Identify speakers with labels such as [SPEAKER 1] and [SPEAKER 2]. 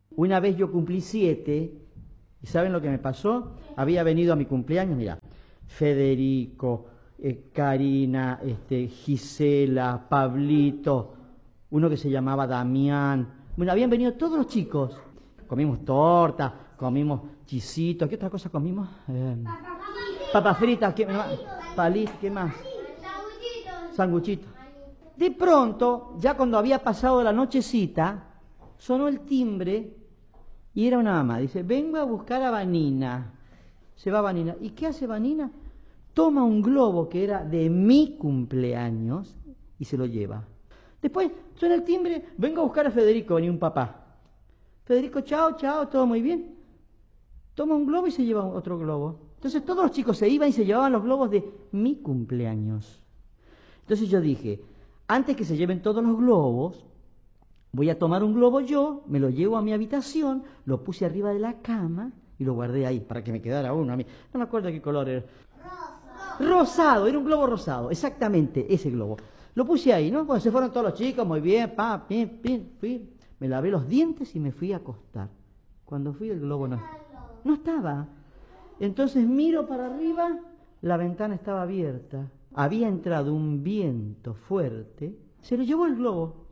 [SPEAKER 1] Una vez yo cumplí 7, ¿y saben lo que me pasó? Había venido a mi cumpleaños, mira, Federico, Karina, Gisela, Pablito, uno que se llamaba Damián. Bueno, habían venido todos los chicos. Comimos torta, comimos chisitos. ¿Qué otra cosa comimos? Papas fritas, ¿qué más? Palitos, ¿qué más? Sanguchitos. De pronto, ya cuando había pasado la nochecita, sonó el timbre y era una mamá. Dice, vengo a buscar a Vanina. Se va Vanina. ¿Y qué hace Vanina? Toma un globo que era de mi cumpleaños y se lo lleva. Después suena el timbre, vengo a buscar a Federico, venía un papá. Federico, chao, chao, todo muy bien. Toma un globo y se lleva otro globo. Entonces todos los chicos se iban y se llevaban los globos de mi cumpleaños. Entonces yo dije, antes que se lleven todos los globos, voy a tomar un globo yo, me lo llevo a mi habitación, lo puse arriba de la cama y lo guardé ahí para que me quedara uno a mí. No me acuerdo qué color era. Rosado, era un globo rosado, exactamente, ese globo. Lo puse ahí, ¿no? Cuando se fueron todos los chicos, muy bien, fui, me lavé los dientes y me fui a acostar. Cuando fui el globo no estaba. Entonces miro para arriba, la ventana estaba abierta. Había entrado un viento fuerte, se lo llevó el globo.